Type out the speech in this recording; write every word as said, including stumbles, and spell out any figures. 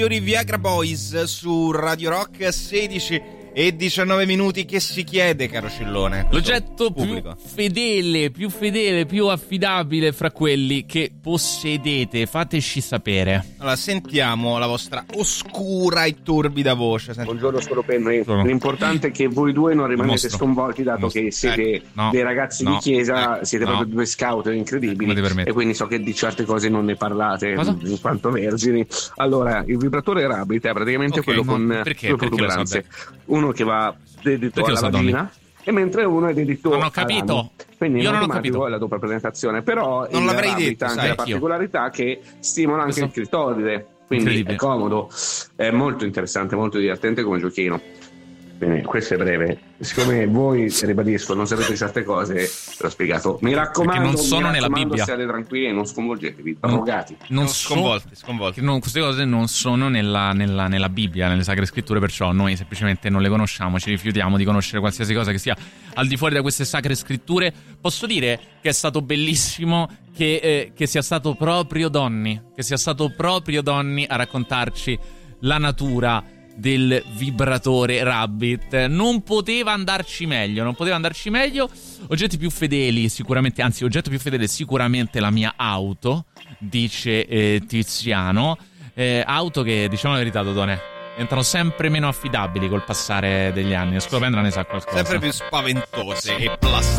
Viagra Boys su Radio Rock, sedici e diciannove minuti. Che si chiede, caro Cillone? L'oggetto più fedele, più fedele, più affidabile fra quelli che possedete. Fateci sapere. Allora, sentiamo la vostra oscura e torbida voce. Senti. Buongiorno Scolopendri. L'importante è che voi due non rimanete sconvolti, dato che siete ecco, no, dei ragazzi no, di chiesa, ecco, siete no. proprio due scout incredibili, e quindi so che di certe cose non ne parlate. Cosa? In quanto vergini. Allora, il vibratore Rabbit è praticamente okay, quello no, con perché? due Perché protuberanze. Uno che va dedito alla vagina, e mentre uno è dedito non ho capito all'ano. Quindi io in non ho capito è la doppia presentazione, però non il l'avrei Rabbit detto, ha anche sai, la particolarità io. che stimola anche Questo... il clitoride, quindi è comodo, è molto interessante, molto divertente come giochino. Bene, questo è breve. Siccome voi, ribadisco, non sapete certe cose, ve l'ho spiegato. Mi raccomando, non sono mi nella Bibbia. State tranquilli e non sconvolgetevi, drogati. Non, non sconvolti, so, sconvolti. Non, queste cose non sono nella, nella, nella Bibbia, nelle Sacre Scritture, perciò noi semplicemente non le conosciamo, ci rifiutiamo di conoscere qualsiasi cosa che sia al di fuori da queste Sacre Scritture. Posso dire che è stato bellissimo che, eh, che sia stato proprio Donny, che sia stato proprio Donny a raccontarci la natura del vibratore Rabbit. Non poteva andarci meglio, non poteva andarci meglio. Oggetti più fedeli sicuramente, anzi oggetto più fedele sicuramente la mia auto, dice eh, Tiziano. eh, auto che, diciamo la verità, Dodone, diventano sempre meno affidabili col passare degli anni. Scolopendra ne sa qualcosa. Sempre più spaventose e plastiche.